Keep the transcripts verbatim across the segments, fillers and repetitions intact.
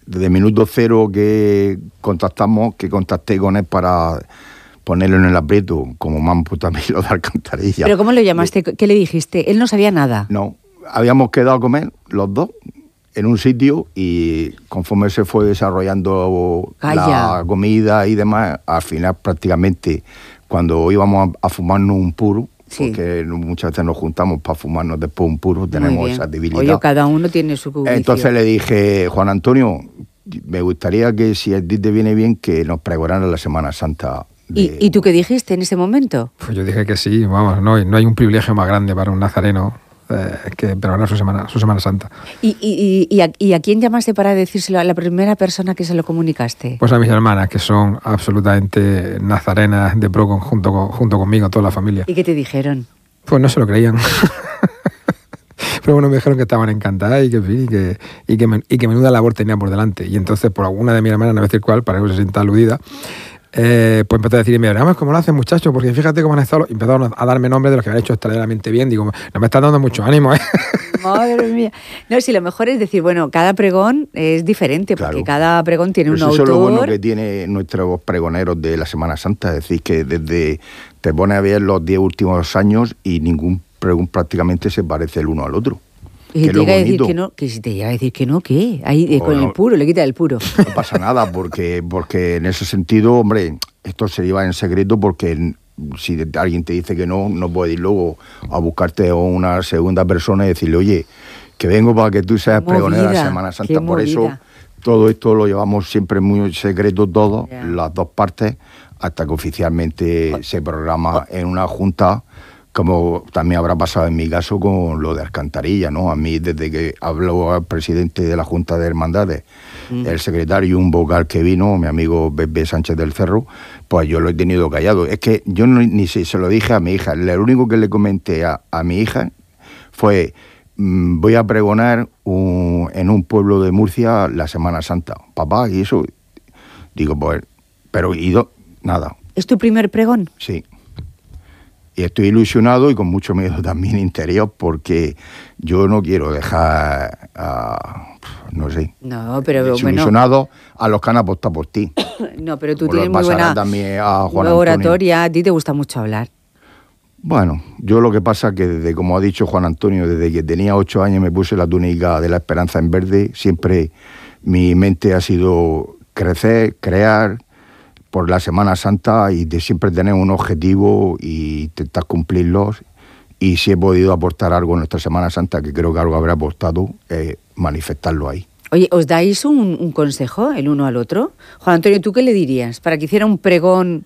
desde el minuto cero que contactamos, que contacté con él para ponerlo en el aprieto, como me han puesto a mí lo de Alcantarilla. ¿Pero cómo lo llamaste? ¿Qué le dijiste? Él no sabía nada. No, habíamos quedado a comer los dos en un sitio y conforme se fue desarrollando Calla. la comida y demás, al final prácticamente cuando íbamos a, a fumarnos un puro, sí. porque muchas veces nos juntamos para fumarnos después un puro, tenemos esa debilidad. Oye, cada uno tiene su vicio. Entonces le dije, Juan Antonio, me gustaría que si a ti te viene bien que nos pregonaran la Semana Santa. De... ¿Y, ¿Y tú qué dijiste en ese momento? Pues yo dije que sí, vamos, no, no hay un privilegio más grande para un nazareno eh, que pregonar su semana, su Semana Santa. ¿Y, y, y, a, ¿Y a quién llamaste para decírselo? ¿A la primera persona que se lo comunicaste? Pues a mis hermanas, que son absolutamente nazarenas de pro con, junto, con, junto conmigo, toda la familia. ¿Y qué te dijeron? Pues no se lo creían. Pero bueno, me dijeron que estaban encantadas y que, en fin, y que, y que, y que menuda labor tenía por delante. Y entonces, por alguna de mis hermanas, no voy a decir cuál, para que no se sienta aludida, Eh, pues empecé a decirme, además, ¿cómo lo hacen, muchachos? Porque fíjate cómo han estado. Y empezaron a darme nombres de los que habían hecho extraordinariamente bien. Digo, no me están dando mucho ánimo, ¿eh? Madre mía. No, si lo mejor es decir, bueno, cada pregón es diferente, porque claro, cada pregón tiene pues un eso autor. Eso es lo bueno que tienen nuestros pregoneros de la Semana Santa. Es decir, que desde te pones a ver los diez últimos años y ningún pregón prácticamente se parece el uno al otro. Y si te llega a decir que no, que si te llega a decir que no, ¿qué? Ahí o con no, el puro, le quita el puro. No pasa nada, porque, porque en ese sentido, hombre, esto se lleva en secreto porque si alguien te dice que no, no puedes ir luego a buscarte a una segunda persona y decirle, oye, que vengo para que tú seas pregonera de la Semana Santa. Por eso todo esto lo llevamos siempre muy secreto todo, yeah. las dos partes, hasta que oficialmente oh. se programa en una junta, como también habrá pasado en mi caso con lo de Alcantarilla, ¿no? A mí, desde que habló el presidente de la Junta de Hermandades, mm. el secretario y un vocal que vino, mi amigo Bebe Sánchez del Cerro, pues yo lo he tenido callado. Es que yo no, ni se, se lo dije a mi hija. Lo único que le comenté a, a mi hija fue, mmm, voy a pregonar un, en un pueblo de Murcia la Semana Santa. Papá, y eso, digo, pues, pero y do, nada. ¿Es tu primer pregón? Sí. Y estoy ilusionado y con mucho miedo también interior porque yo no quiero dejar a, no sé, no, pero desilusionado bueno, a los que han apostado por ti. No, pero tú tienes muy buena a Juan oratoria, a ti te gusta mucho hablar. Bueno, yo lo que pasa es que desde, como ha dicho Juan Antonio, desde que tenía ocho años me puse la túnica de la esperanza en verde, siempre mi mente ha sido crecer, crear, por la Semana Santa y de siempre tener un objetivo y intentar cumplirlos. Y si he podido aportar algo en nuestra Semana Santa, que creo que algo habrá aportado, eh, manifestarlo ahí. Oye, ¿os dais un, un consejo el uno al otro? Juan Antonio, ¿tú qué le dirías para que hiciera un pregón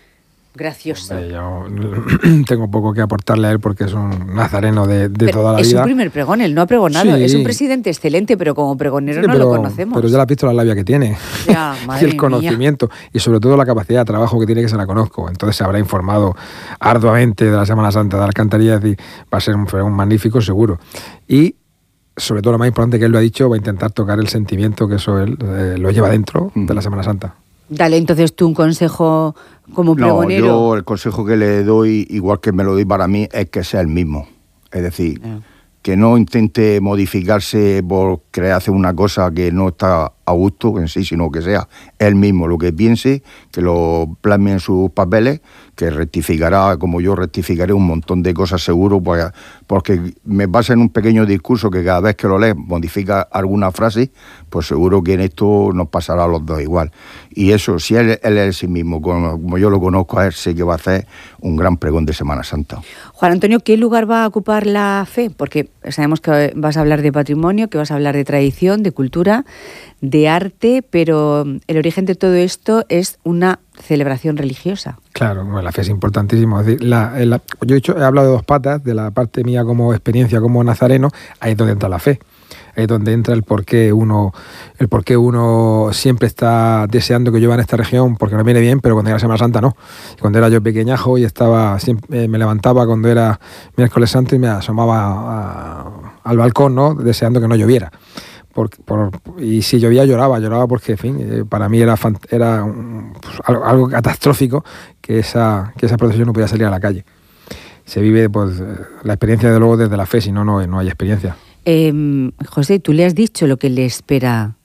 gracioso? Hombre, yo tengo poco que aportarle a él porque es un nazareno de, de toda la es vida. Es su primer pregón, él no ha pregonado. Sí. Es un presidente excelente, pero como pregonero sí, no pero, lo conocemos. Pero ya la has visto la labia que tiene. Ya, madre y el conocimiento. Mía. Y sobre todo la capacidad de trabajo que tiene, que se la conozco. Entonces se habrá informado arduamente de la Semana Santa de Alcantarilla y va a ser un pregón magnífico, seguro. Y sobre todo lo más importante que él lo ha dicho, va a intentar tocar el sentimiento que eso él eh, lo lleva dentro mm. de la Semana Santa. Dale entonces tú un consejo como pregonero. No, yo el consejo que le doy, igual que me lo doy para mí, es que sea el mismo. Es decir, yeah. que no intente modificarse por querer hacer una cosa que no está a gusto en sí, sino que sea él mismo lo que piense, que lo plasme en sus papeles, que rectificará, como yo rectificaré un montón de cosas seguro, pues, porque me basa en un pequeño discurso que cada vez que lo lees modifica alguna frase, pues seguro que en esto nos pasará a los dos igual. Y eso, si él, él es sí mismo, como, como yo lo conozco a él, sé que va a hacer un gran pregón de Semana Santa. Juan Antonio, ¿qué lugar va a ocupar la fe? Porque sabemos que vas a hablar de patrimonio, que vas a hablar de tradición, de cultura, de arte, pero el origen de todo esto es una celebración religiosa. Claro, bueno, la fe es importantísimo. Es decir, la, la, yo he, hecho, he hablado de dos patas, de la parte mía como experiencia como nazareno, ahí es donde entra la fe. Ahí es donde entra el por qué uno, el por qué uno siempre está deseando que llueva en esta región, porque no viene bien, pero cuando era Semana Santa no. Cuando era yo pequeñajo y estaba siempre, me levantaba cuando era miércoles santo y me asomaba a, al balcón, ¿no? Deseando que no lloviera. Por, por, y si llovía lloraba, lloraba porque, en fin, eh, para mí era, era un, pues, algo, algo catastrófico que esa, que esa procesión no podía salir a la calle. Se vive pues la experiencia de luego desde la fe, si no, no, no hay experiencia. Eh, José, ¿tú le has dicho lo que le espera